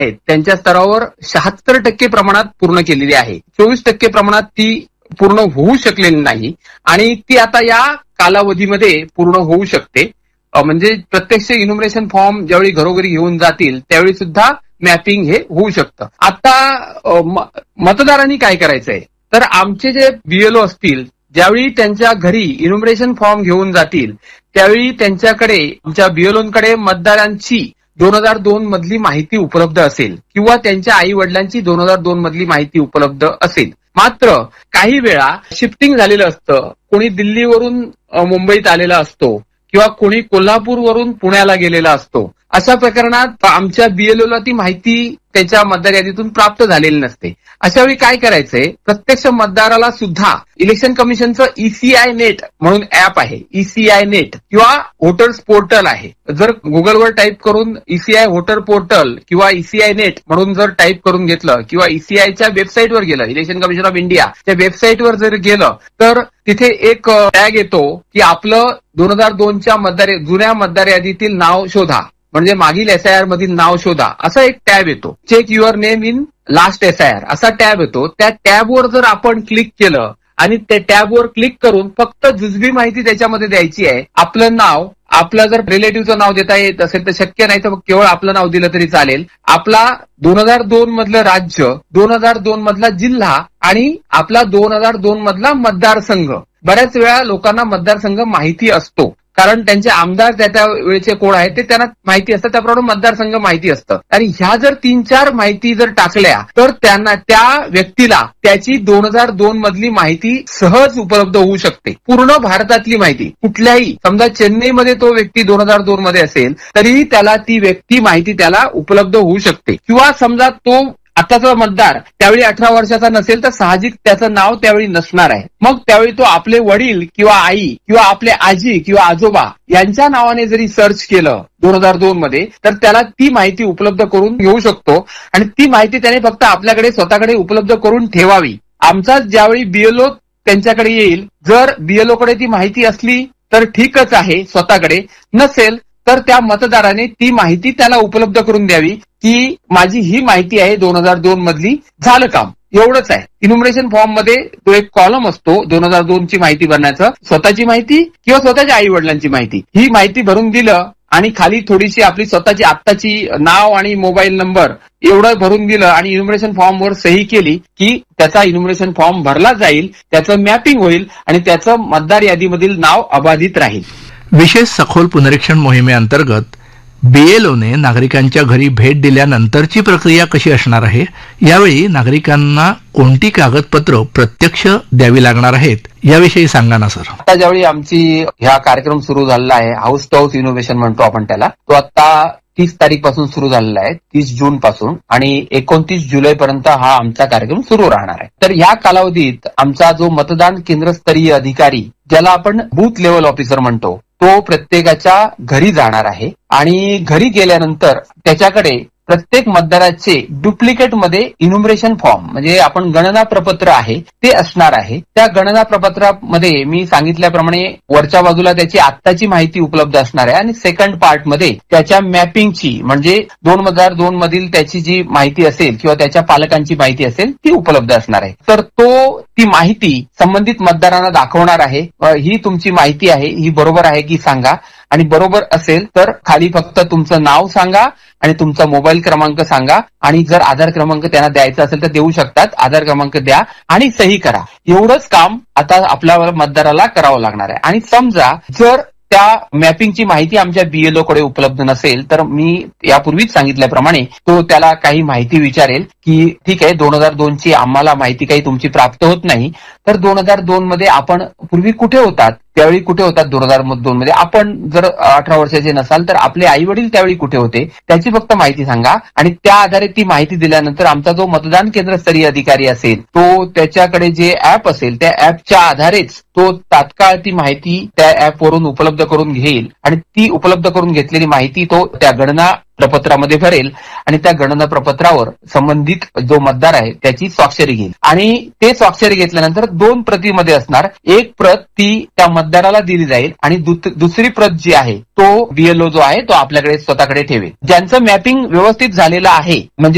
आहेत त्यांच्या स्तरावर 76% प्रमाणात पूर्ण केलेली आहे. 24% प्रमाणात ती पूर्ण होऊ शकलेली नाही आणि ती आता या कालावधीमध्ये पूर्ण होऊ शकते. म्हणजे प्रत्यक्ष इन्युमरेशन फॉर्म ज्यावेळी घरोघरी घेऊन जातील त्यावेळी सुद्धा मॅपिंग हे होऊ शकतं. आता मतदारांनी काय करायचंय तर आमचे जे बीएलओ असतील ज्यावेळी त्यांच्या घरी इन्युमरेशन फॉर्म घेऊन जातील त्यावेळी त्यांच्याकडे आमच्या बीएलओंकडे मतदारांची 2002 मधली माहिती उपलब्ध असेल किंवा त्यांच्या आई वडिलांची 2002 मधली माहिती उपलब्ध असेल. मात्र काही वेळा शिफ्टिंग झालेलं असतं, कोणी दिल्लीवरून मुंबईत आलेला असतो किंवा कोणी कोल्हापूरवरून पुण्याला गेलेला असतो. अशा प्रकरणात आमच्या बीएलओला ती माहिती त्याच्या मतदार यादीतून प्राप्त झालेली नसते. अशा वेळी काय करायचंय प्रत्यक्ष मतदाराला सुद्धा इलेक्शन कमिशनचं ECI नेट म्हणून ऍप आहे, ECI नेट किंवा व्होटर्स पोर्टल आहे. जर गुगलवर टाईप करून ECI व्होटर पोर्टल किंवा ECI नेट म्हणून जर टाईप करून घेतलं किंवा ECIच्या वेबसाईटवर गेलं, इलेक्शन कमिशन ऑफ इंडिया त्या वेबसाईटवर जर गेलं तर तिथे एक टॅग येतो की आपलं 2002च्या जुन्या मतदार यादीतील नाव शोधा, म्हणजे मागील SIR मधील नाव शोधा असा एक टॅब येतो. Check your name in last SIR असा टॅब येतो. त्या टॅबवर जर आपण क्लिक केलं आणि त्या टॅबवर क्लिक करून फक्त जुजबी माहिती त्याच्यामध्ये द्यायची आहे. आपलं नाव, आपलं जर रिलेटिव्हचं नाव देता येत असेल तर शक्य नाही तर केवळ आपलं नाव दिलं तरी चालेल. आपला 2002 मधलं राज्य, 2002 मधला जिल्हा आणि आपला 2002 मधला मतदारसंघ. बऱ्याच वेळा लोकांना मतदारसंघ माहिती असतो कारण त्यांचे आमदार त्या वेळेचे कोण आहेत ते त्यांना माहिती असतं, त्याप्रमाणे मतदारसंघ माहिती असतं. आणि ह्या जर 3-4 माहिती जर टाकल्या तर त्यांना त्या व्यक्तीला त्याची 2002 मधली माहिती सहज उपलब्ध होऊ शकते. पूर्ण भारतातली माहिती कुठल्याही, समजा चेन्नईमध्ये तो व्यक्ती 2002 मध्ये असेल तरीही त्याला ती व्यक्ती माहिती त्याला उपलब्ध होऊ शकते. किंवा समजा तो आताचा मतदार त्यावेळी 18 वर्षाचा नसेल तर साहजिक त्याचं नाव त्यावेळी नसणार आहे. मग त्यावेळी तो आपले वडील किंवा आई किंवा आपले आजी किंवा आजोबा यांच्या नावाने जरी सर्च केलं 2002 मध्ये तर त्याला ती माहिती उपलब्ध करून घेऊ शकतो आणि ती माहिती त्याने फक्त आपल्याकडे स्वतःकडे उपलब्ध करून ठेवावी. आमचा ज्यावेळी बीएलओ त्यांच्याकडे येईल, जर बीएलओकडे ती माहिती असली तर ठीकच आहे, स्वतःकडे नसेल तर त्या मतदाराने ती माहिती त्याला उपलब्ध करून द्यावी की माझी ही माहिती आहे 2002 मधली, झालं काम. एवढंच आहे. इन्युमरेशन फॉर्म मध्ये तो एक कॉलम असतो 2002 ची माहिती भरण्याचं, स्वतःची माहिती किंवा स्वतःच्या आई वडिलांची माहिती. ही माहिती भरून दिलं आणि खाली थोडीशी आपली स्वतःची आत्ताची नाव आणि मोबाईल नंबर एवढं भरून दिलं आणि इन्युमरेशन फॉर्मवर सही केली की त्याचा इन्युमरेशन फॉर्म भरला जाईल, त्याचं मॅपिंग होईल आणि त्याचं मतदार यादीमधील नाव अबाधित राहील. विशेष सखोल पुनरीक्षण मोहिमेअंतर्गत बीएलओने नागरिकांच्या घरी भेट दिल्यानंतरची प्रक्रिया कशी असणार आहे, यावेळी नागरिकांना कोणती कागदपत्र प्रत्यक्ष द्यावी लागणार आहेत याविषयी सांगा ना सर. आता ज्यावेळी आमची ह्या कार्यक्रम सुरू झालेला आहे, हाऊस टू हाऊस इनोव्हेशन म्हणतो आपण त्याला, तो आता 30 तारीख पासून सुरू झालेला आहे, 30 जून पासून आणि 29 जुलै पर्यंत हा आमचा कार्यक्रम सुरू राहणार आहे. तर ह्या कालावधीत आमचा जो मतदान केंद्रस्तरीय अधिकारी ज्याला आपण बूथ लेवल ऑफिसर म्हणतो तो प्रत्येकाच्या घरी जाणार आहे आणि घरी गेल्यानंतर त्याच्याकडे प्रत्येक मतदाराचे डुप्लिकेट मध्ये इन्युमरेशन फॉर्म म्हणजे आपण गणना प्रपत्र आहे ते असणार आहे. त्या गणना प्रपत्रामध्ये मी सांगितल्याप्रमाणे वरच्या बाजूला त्याची आत्ताची माहिती उपलब्ध असणार आहे आणि सेकंड पार्ट मध्ये त्याच्या मॅपिंगची म्हणजे 2002 मधील त्याची जी माहिती असेल किंवा त्याच्या पालकांची माहिती असेल ती उपलब्ध असणार आहे. तर तो ती माहिती संबंधित मतदारांना दाखवणार आहे. ही तुमची माहिती आहे, ही बरोबर आहे की सांगा, आणि बरोबर असेल तर खाली फक्त तुमचं नाव सांगा आणि तुमचा मोबाईल क्रमांक सांगा आणि जर आधार क्रमांक त्यांना द्यायचा असेल तर देऊ शकतात, आधार क्रमांक द्या आणि सही करा. एवढंच काम आता आपल्या मतदाराला करावं लागणार आहे. आणि समजा जर त्या मॅपिंगची माहिती आमच्या बीएलओ कडे उपलब्ध नसेल तर मी यापूर्वीच सांगितल्याप्रमाणे तो त्याला काही माहिती विचारेल की ठीक आहे 2002 ची आम्हाला माहिती काही तुमची प्राप्त होत नाही, तर 2002 मध्ये आपण पूर्वी कुठे होतात, त्यावेळी कुठे होतात 2002 मध्ये, आपण जर 18 वर्षाचे नसाल तर आपले आई वडील त्यावेळी कुठे होते त्याची फक्त माहिती सांगा आणि त्या आधारे ती माहिती दिल्यानंतर आमचा जो मतदान केंद्रस्तरीय अधिकारी असेल तो त्याच्याकडे जे ऍप असेल त्या ऍपच्या आधारेच तो तात्काळ ती माहिती त्या ऍपवरून उपलब्ध करून घेईल आणि ती उपलब्ध करून घेतलेली माहिती तो त्या गणना प्रपत्रामध्ये भरेल आणि त्या गणना प्रपत्रावर संबंधित जो मतदार आहे त्याची स्वाक्षरी घेईल आणि ते स्वाक्षरी घेतल्यानंतर 2 प्रतीमध्ये असणार. एक प्रत ती त्या मतदाराला दिली जाईल आणि दुसरी प्रत जी आहे तो बीएलओ जो आहे तो आपल्याकडे स्वतःकडे ठेवेल. ज्यांचं मॅपिंग व्यवस्थित झालेलं आहे म्हणजे